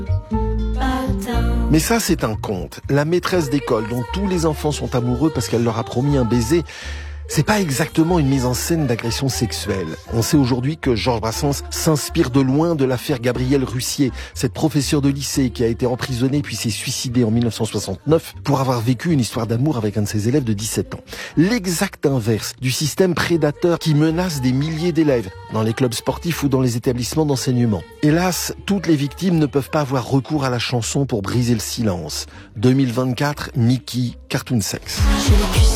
Mais ça, c'est un conte. La maîtresse d'école, dont tous les enfants sont amoureux parce qu'elle leur a promis un baiser, c'est pas exactement une mise en scène d'agression sexuelle. On sait aujourd'hui que Georges Brassens s'inspire de loin de l'affaire Gabrielle Russier, cette professeure de lycée qui a été emprisonnée puis s'est suicidée en 1969 pour avoir vécu une histoire d'amour avec un de ses élèves de 17 ans. L'exact inverse du système prédateur qui menace des milliers d'élèves dans les clubs sportifs ou dans les établissements d'enseignement. Hélas, toutes les victimes ne peuvent pas avoir recours à la chanson pour briser le silence. 2024, Mickey, Cartoon Sex.